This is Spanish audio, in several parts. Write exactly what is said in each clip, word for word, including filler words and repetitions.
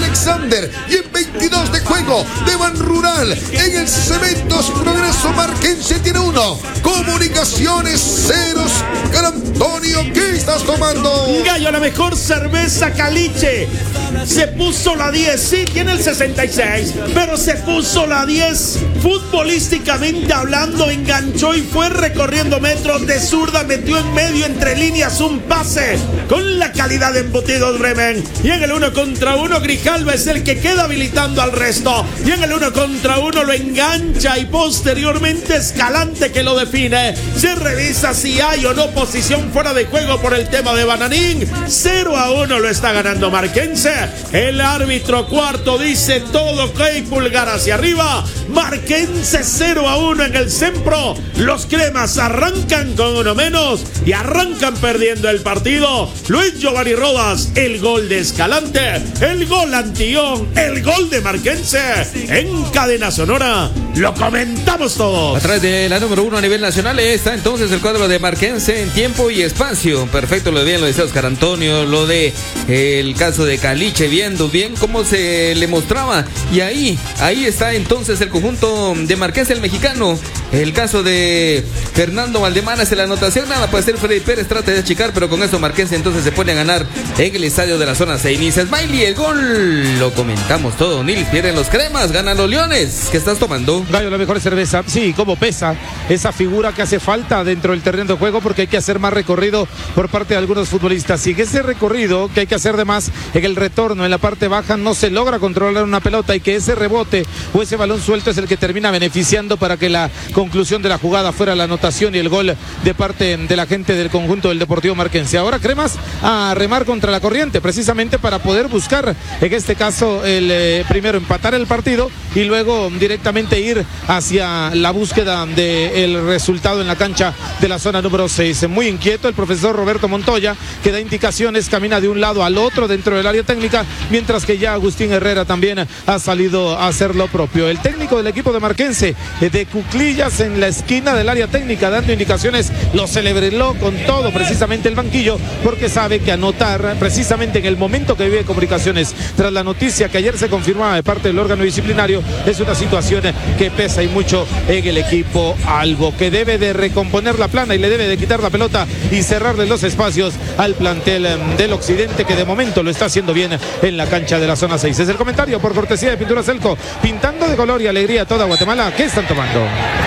Alexander. Y en veintidós de juego de Ban Rural, en el Cementos Progreso Marquense tiene uno. Comunicaciones ceros. San Antonio, ¿qué estás tomando? Gallo, la mejor cerveza Caliche. Se puso la diez, sí, tiene el sesenta y seis, pero se puso la diez. Futbolísticamente hablando, enganchó y fue recorriendo metros de zurda, metió en medio entre líneas un pase con la calidad de embutidos Bremen. Y en el uno contra uno, Grijalva es el que queda habilitando al resto. Y en el uno contra uno lo engancha y posteriormente Escalante que lo define. Se revisa si hay o no posición fuera de juego por el tema de Bananín. cero a uno lo está ganando Marquense. El árbitro cuarto dice todo ok, pulgar hacia arriba. Marquense cero a uno en el Sempro. Los cremas arrancan con uno menos y arrancan perdiendo el partido. Luis Giovanni Rodas, el gol de Escalante, el gol Antillón, el gol de Marquense. En cadena sonora lo comentamos todos. Atrás de la número uno a nivel nacional está entonces el cuadro de Marquense en tiempo y espacio. Perfecto, lo de bien, lo decía Oscar Antonio, lo de eh, el caso de Caliche, viendo bien cómo se le mostraba. Y ahí, ahí está entonces el conjunto de Marquense, el mexicano. El caso de Fernando Valdemanas en la anotación, nada puede hacer Freddy Pérez, trata de achicar, pero con eso Marquense entonces se pone a ganar en el estadio de la zona seis. Inicia Smiley, el gol, lo comentamos todo. Nils, pierden los cremas, ganan los leones. ¿Qué estás tomando? Gallo, la mejor cerveza. Sí, cómo pesa esa figura que hace falta dentro del terreno de juego, porque hay que hacer más recorrido por parte de algunos futbolistas. Y en ese recorrido que hay que hacer de más, en el retorno, en la parte baja, no se logra controlar una pelota, y que ese rebote o ese balón suelto es el que termina beneficiando para que la conclusión de la jugada fuera la anotación y el gol de parte de la gente del conjunto del Deportivo Marquense. Ahora Cremas a remar contra la corriente, precisamente para poder buscar, en este caso, el eh, primero empatar el partido y luego directamente ir hacia la búsqueda del resultado en la cancha de la zona número seis. Muy inquieto el profesor Roberto Montoya, que da indicaciones, camina de un lado al otro dentro del área técnica, mientras que ya Agustín Herrera también ha salido a hacer lo propio. El técnico del equipo de Marquense, de cuclillas en la esquina del área técnica, dando indicaciones, lo celebró con todo precisamente el banquillo, porque sabe que anotar precisamente en el momento que vive Comunicaciones, tras la noticia que ayer se confirmaba de parte del órgano disciplinario, es una situación que pesa y mucho en el equipo, algo que debe de recomponer la plana y le debe de quitar la pelota y cerrarle los espacios al plantel del occidente, que de momento lo está haciendo bien en la cancha de la zona seis. Es el comentario por cortesía de Pinturas Elco, pintando de color y alegría a toda Guatemala. ¿Qué están tomando?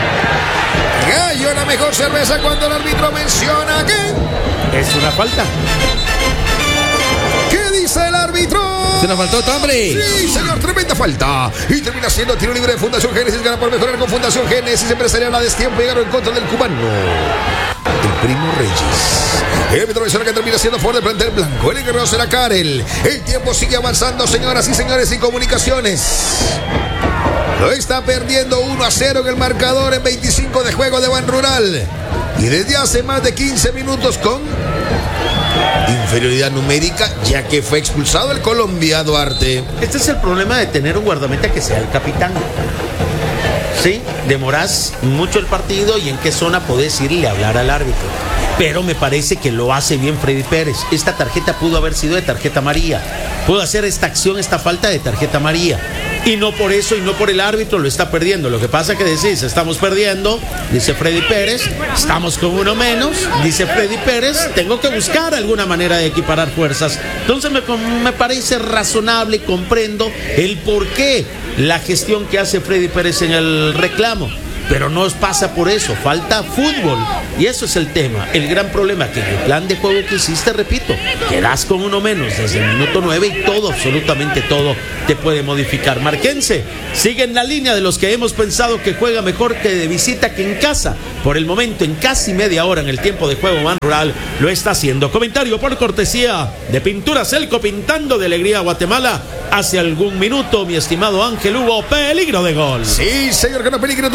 Gallo, la mejor cerveza cuando el árbitro menciona que es una falta. ¿Qué dice el árbitro? Se nos faltó otro hombre. Sí, señor, tremenda falta. Y termina siendo tiro libre de Fundación Génesis. Gana por mejorar con Fundación Génesis. Empresarial a destiempo. Llegaron en contra del cubano, el Primo Reyes. El árbitro menciona que termina siendo por del plantel blanco. El guerrero será Karel. El tiempo sigue avanzando, señoras y señores, y Comunicaciones lo está perdiendo uno a cero en el marcador en veinticinco de juego de Ban Rural. Y desde hace más de quince minutos con inferioridad numérica, ya que fue expulsado el Colombia, Duarte. Este es el problema de tener un guardameta que sea el capitán. Sí, demorás mucho el partido y en qué zona podés irle a hablar al árbitro. Pero me parece que lo hace bien Freddy Pérez. Esta tarjeta pudo haber sido de tarjeta amarilla. Pudo hacer esta acción, esta falta de tarjeta amarilla. Y no por eso y no por el árbitro lo está perdiendo. Lo que pasa que decís, estamos perdiendo, dice Freddy Pérez, estamos con uno menos, dice Freddy Pérez, tengo que buscar alguna manera de equiparar fuerzas. Entonces me, me parece razonable, comprendo el por qué la gestión que hace Freddy Pérez en el reclamo. Pero no pasa por eso, falta fútbol. Y eso es el tema, el gran problema, que en el plan de juego que hiciste, repito, quedas con uno menos desde el minuto nueve y todo, absolutamente todo, te puede modificar. Marquense sigue en la línea de los que hemos pensado que juega mejor que de visita que en casa. Por el momento, en casi media hora en el tiempo de juego, Ban Rural lo está haciendo. Comentario por cortesía de Pinturas Elco, pintando de alegría a Guatemala. Hace algún minuto, mi estimado Ángel, hubo peligro de gol. Sí, señor, que no peligro tu salud.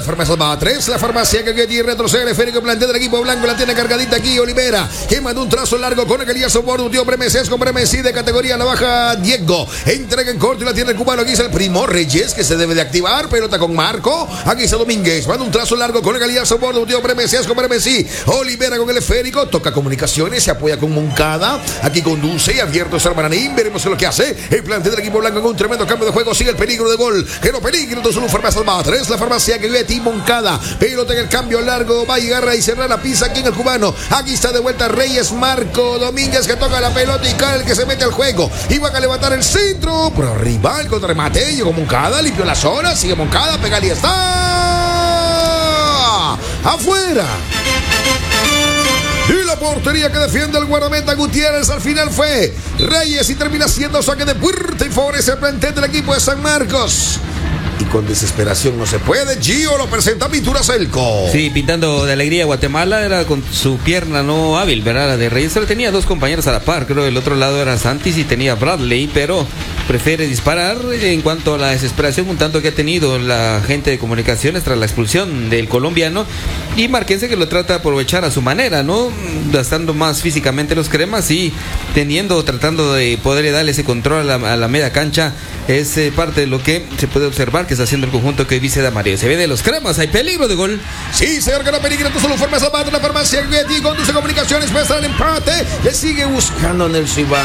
La farmacia Batres, la farmacia que tiene retrocede el esférico, plantea del equipo blanco, la tiene cargadita aquí Olivera, que mandó un trazo largo con el que ya soporta un tío Premeses con Premesí de categoría la baja Diego. Entrega en corto y la tiene el cubano, aquí está el Primo Reyes, que se debe de activar, pelota con Marco, aquí está Domínguez, manda un trazo largo con el que ya soporta un tío Premeses con Premesí. Olivera con el esférico, toca comunicaciones, se apoya con Moncada, aquí conduce y abierto es Armananín, veremos lo que hace el plantel del equipo blanco con un tremendo cambio de juego, sigue el peligro de gol, que no peligro, entonces un farmacia Batres, la farmacia que vive Tim Moncada, pelota en el cambio largo, va a llegar y cerrar la pisa aquí en el cubano, aquí está de vuelta Reyes, Marco Domínguez que toca la pelota y cae el que se mete al juego, y van a levantar el centro, por arriba el contrarremate, llegó Moncada, limpió la zona, sigue Moncada, pega y está afuera. Y la portería que defiende el guardameta Gutiérrez al final fue Reyes y termina siendo saque de puerta y favorece el plantel del equipo de San Marcos. Y con desesperación no se puede, Gio lo presenta Pintura Celco. Sí, pintando de alegría Guatemala, era con su pierna no hábil, ¿verdad? La de Reyes, solo tenía dos compañeros a la par, creo el otro lado era Santis y tenía Bradley, pero prefiere disparar. En cuanto a la desesperación un tanto que ha tenido la gente de comunicaciones tras la expulsión del colombiano, y Marquense que lo trata de aprovechar a su manera, ¿no? Gastando más físicamente los cremas y teniendo, tratando de poder darle ese control a la, a la media cancha. Es eh, parte de lo que se puede observar que está haciendo el conjunto que dice Damario. Se ve de los cremas, hay peligro de gol. Sí, se acerca la peligro, entonces lo forma Zapata, la farmacia Getty, conduce comunicaciones, muestra el empate, le sigue buscando Nelson Iván.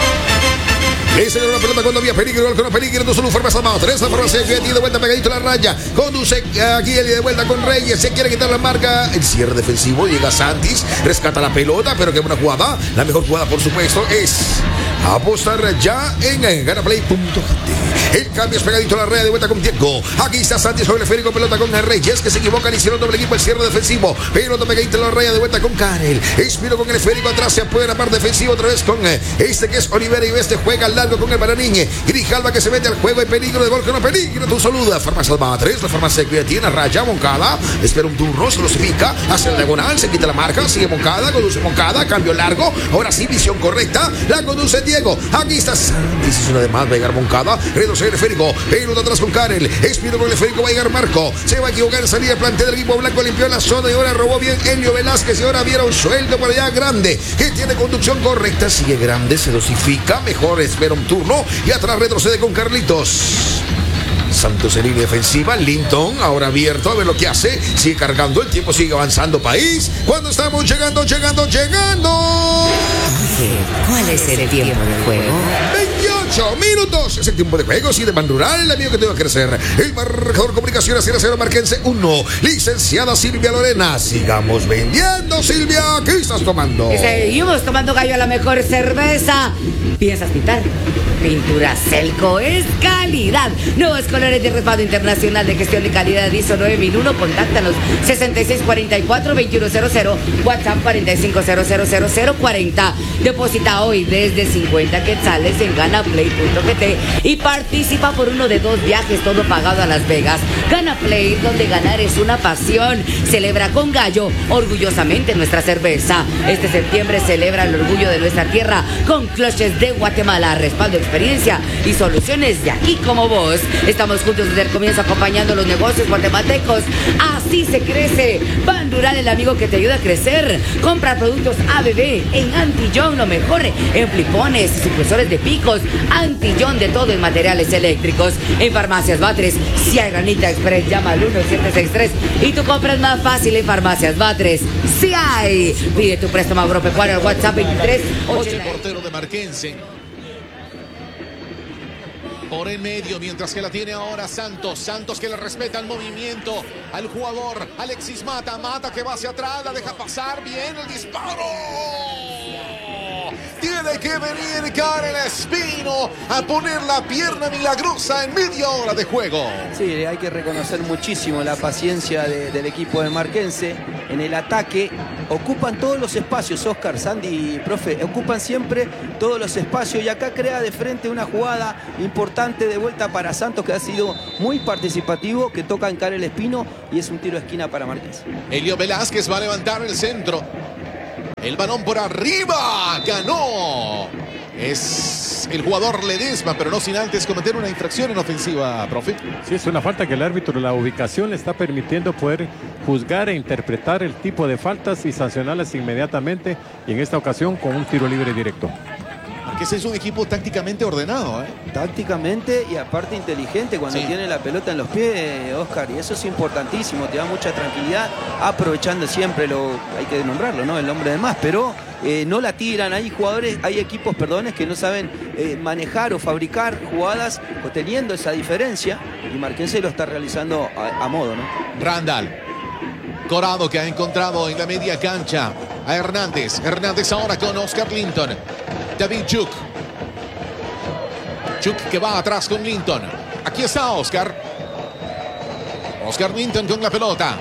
Le se una pelota cuando había peligro, gol con peligro, entonces lo forma Zapata, tres, la farmacia Getty, de vuelta pegadito a la raya, conduce aquí el de vuelta con Reyes, se quiere quitar la marca, el cierre defensivo, llega Santis, rescata la pelota, pero qué buena jugada, la mejor jugada por supuesto es apostar ya en ganaplay punto g t. El cambio es pegadito a la red, de vuelta con Diego. Aquí está Santis con el esférico, pelota con Reyes, que se equivoca, le hicieron doble equipo el cierre defensivo. Pelota pegadito a la red, de vuelta con Karel. Espiro con el esférico, atrás se apoya en la parte defensiva, otra vez con este que es Olivera, y este juega largo con el Baraniñe. Grijalva que se mete al juego, y peligro de gol, que no peligro, tu saluda. Farmacia Batres, la farmacia que tiene raya, Moncada. Espera un turno, se los pica, hace el diagonal, se quita la marca, sigue Moncada, conduce Moncada, cambio largo. Ahora sí, visión correcta, la conduce Diego. Aquí está Santis, es una de más, va a llegar Moncada, reduce el esférico, pelota atrás con Karel, Espino con el esférico, va a llegar Marco, se va a equivocar en salida, plantea del equipo blanco, limpió la zona y ahora robó bien Helio Velázquez y ahora viera un sueldo por allá grande, que tiene conducción correcta, sigue grande, se dosifica, mejor espera un turno y atrás retrocede con Carlitos. Santos en línea defensiva, Linton ahora abierto, a ver lo que hace, sigue cargando, el tiempo sigue avanzando, país, cuando estamos llegando, llegando, llegando. ¿Cuál es el tiempo de juego? veintiocho minutos, es el tiempo de juego, sí, de Ban Rural, el amigo que tengo que crecer, el marcador comunicaciones, cero cero Marquense uno, licenciada Silvia Lorena, sigamos vendiendo, Silvia, ¿qué estás tomando? Seguimos tomando gallo a la mejor cerveza. ¿Piensas pintar? Pintura Celco es calidad. Nuevos colores de respaldo internacional de gestión de calidad I S O nueve mil uno. Contáctanos sesenta y seis cuarenta y cuatro veintiuno cero cero, WhatsApp cuarenta y cinco cero cero cero cero cuarenta. Deposita hoy desde cincuenta quetzales en ganaplay punto g t y participa por uno de dos viajes, todo pagado a Las Vegas. Ganaplay, donde ganar es una pasión. Celebra con gallo orgullosamente nuestra cerveza. Este septiembre celebra el orgullo de nuestra tierra con cloches de Guatemala. Respaldo, experiencia y soluciones de aquí como vos. Estamos juntos desde el comienzo acompañando los negocios guatemaltecos. Así se crece. Ban Rural, el amigo que te ayuda a crecer. Compra productos A B B en Antillón, lo mejor en flipones, supresores de picos, Antillón de todo en materiales eléctricos. En Farmacias Batres, si hay granita express, llama al uno siete seis tres y tu compra es más fácil en Farmacias Batres. Si hay. Pide tu préstamo agropecuario al WhatsApp veintitrés ochenta. El portero de Marquense. Por en medio, mientras que la tiene ahora Santos. Santos que le respeta el movimiento al jugador Alexis Mata. Mata que va hacia atrás, la deja pasar. Bien el disparo. Tiene que venir Karel Espino a poner la pierna milagrosa en media hora de juego. Sí, hay que reconocer muchísimo la paciencia de, del equipo de Marquense. En el ataque ocupan todos los espacios, Oscar, Sandy, profe, ocupan siempre todos los espacios y acá crea de frente una jugada importante de vuelta para Santos, que ha sido muy participativo, que toca en Karel Espino y es un tiro de esquina para Marquense. Helio Velázquez va a levantar el centro. El balón por arriba, ganó. Es Santis, el jugador Ledesma, pero no sin antes cometer una infracción en ofensiva, profe. Sí, es una falta que el árbitro, la ubicación le está permitiendo poder juzgar e interpretar el tipo de faltas y sancionarlas inmediatamente, y en esta ocasión con un tiro libre directo. Que ese es un equipo tácticamente ordenado, ¿eh? Tácticamente y aparte inteligente cuando Sí. tiene la pelota en los pies, Oscar, y eso es importantísimo, te da mucha tranquilidad, aprovechando siempre, lo hay que nombrarlo, ¿no? El nombre de más, pero eh, no la tiran, hay jugadores, hay equipos, perdones, que no saben eh, manejar o fabricar jugadas o teniendo esa diferencia, y Marquense lo está realizando a, a modo, ¿no? Randall. Corado, que ha encontrado en la media cancha a Hernández. Hernández ahora con Oscar Linton. David Chuk. Chuk que va atrás con Linton. Aquí está Oscar. Oscar Linton con la pelota.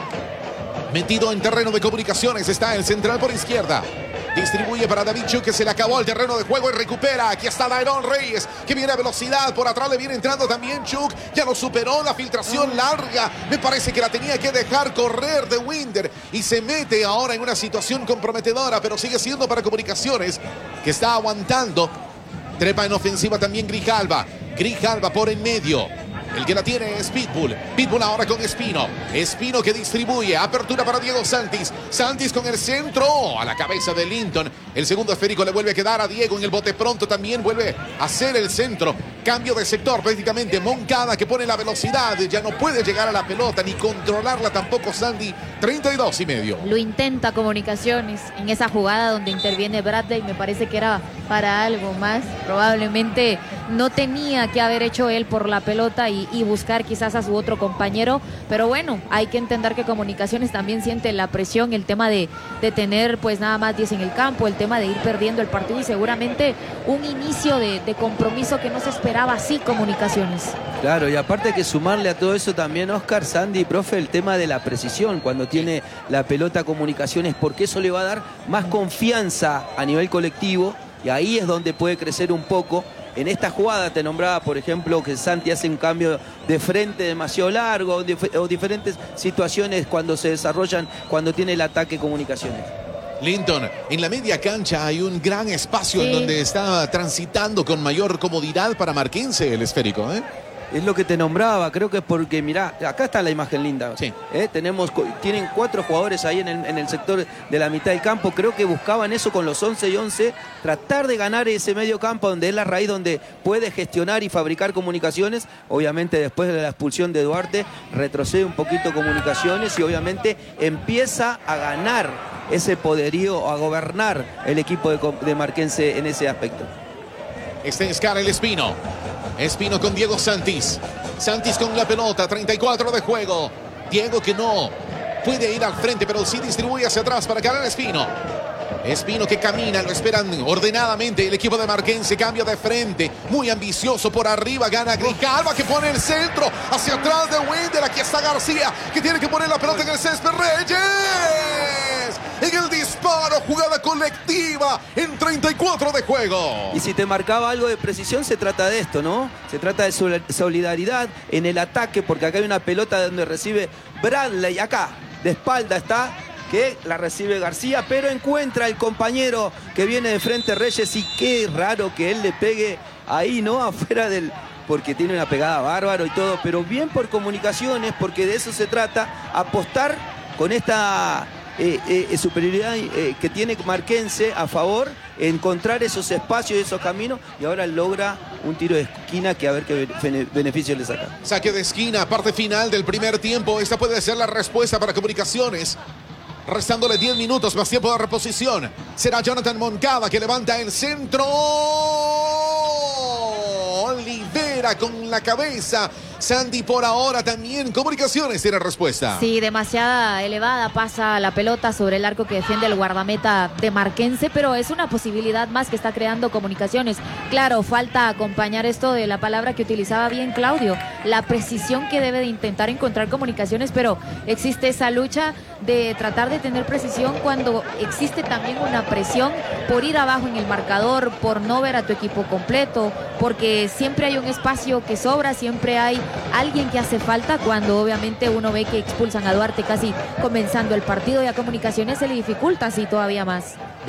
Metido en terreno de comunicaciones. Está el central por izquierda. Distribuye para David Chuk, que se le acabó el terreno de juego y recupera. Aquí está Dairon Reyes, que viene a velocidad. Por atrás le viene entrando también Chuk. Ya lo superó la filtración larga. Me parece que la tenía que dejar correr de Winder. Y se mete ahora en una situación comprometedora, pero sigue siendo para Comunicaciones, que está aguantando. Trepa en ofensiva también Grijalva. Grijalva por en medio. El que la tiene es Pitbull. Pitbull ahora con Espino. Espino que distribuye. Apertura para Diego Santis. Santis con el centro. A la cabeza de Linton. El segundo esférico le vuelve a quedar a Diego en el bote pronto. También vuelve a hacer el centro. Cambio de sector prácticamente. Moncada que pone la velocidad. Ya no puede llegar a la pelota ni controlarla tampoco Sandy. treinta y dos y medio. Lo intenta Comunicaciones en esa jugada donde interviene Bradley. Me parece que era para algo más. Probablemente no tenía que haber hecho él por la pelota y y buscar quizás a su otro compañero, pero bueno, hay que entender que Comunicaciones también siente la presión, el tema de, de tener pues nada más diez en el campo, el tema de ir perdiendo el partido y seguramente un inicio de, de compromiso que no se esperaba así Comunicaciones. Claro, y aparte que sumarle a todo eso también, Oscar, Sandy, profe, el tema de la precisión cuando tiene la pelota Comunicaciones, porque eso le va a dar más confianza a nivel colectivo y ahí es donde puede crecer un poco. En esta jugada te nombraba, por ejemplo, que Santi hace un cambio de frente demasiado largo o, dif o diferentes situaciones cuando se desarrollan, cuando tiene el ataque Comunicaciones. Linton, en la media cancha hay un gran espacio Sí. en donde está transitando con mayor comodidad para Marquense el esférico, ¿eh? Es lo que te nombraba, creo que es porque, mirá, acá está la imagen linda. Sí. ¿Eh? Tenemos, tienen cuatro jugadores ahí en el, en el sector de la mitad del campo. Creo que buscaban eso con los once y once, tratar de ganar ese medio campo donde es la raíz donde puede gestionar y fabricar Comunicaciones. Obviamente después de la expulsión de Duarte, retrocede un poquito Comunicaciones y obviamente empieza a ganar ese poderío, a gobernar el equipo de, de Marquense en ese aspecto. Está en Scar el Espino. Espino con Diego Santis. Santis con la pelota, treinta y cuatro de juego. Diego que no puede ir al frente, pero sí distribuye hacia atrás para ganar Espino. Espino que camina, lo esperan ordenadamente el equipo de Marquense, cambio de frente, muy ambicioso por arriba, gana Grijalva que pone el centro hacia atrás de Winder. Aquí está García que tiene que poner la pelota en el césped. Reyes en el disparo, jugada colectiva en treinta y cuatro de juego. Y si te marcaba algo de precisión, se trata de esto, ¿no? Se trata de solidaridad en el ataque, porque acá hay una pelota donde recibe Bradley, acá, de espalda está, que la recibe García, pero encuentra el compañero que viene de frente, Reyes, y qué raro que él le pegue ahí, ¿no? Afuera del... porque tiene una pegada bárbaro y todo, pero bien por Comunicaciones, porque de eso se trata, apostar con esta... Eh, eh, superioridad eh, que tiene Marquense a favor, encontrar esos espacios y esos caminos, y ahora logra un tiro de esquina que a ver qué beneficio le saca. Saque de esquina, parte final del primer tiempo. Esta puede ser la respuesta para Comunicaciones. Restándole diez minutos más tiempo de reposición. Será Jonathan Moncada que levanta el centro. Libera con la cabeza. Sandy por ahora también. Comunicaciones tiene respuesta. Sí, demasiada elevada pasa la pelota sobre el arco que defiende el guardameta de Marquense, pero es una posibilidad más que está creando Comunicaciones. Claro, falta acompañar esto de la palabra que utilizaba bien Claudio, la precisión que debe de intentar encontrar Comunicaciones, pero existe esa lucha de tratar de tener precisión cuando existe también una presión por ir abajo en el marcador, por no ver a tu equipo completo, porque siempre hay un espacio que sobra, siempre hay alguien que hace falta cuando obviamente uno ve que expulsan a Duarte casi comenzando el partido, y a Comunicaciones se le dificulta así todavía más.